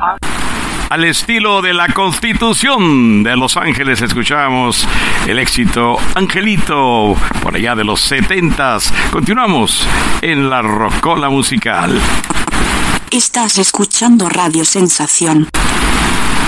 Al estilo de la Constitución de Los Ángeles escuchamos el éxito Angelito por allá de los 70s. Continuamos en la Rocola Musical. Estás escuchando Radio Sensación.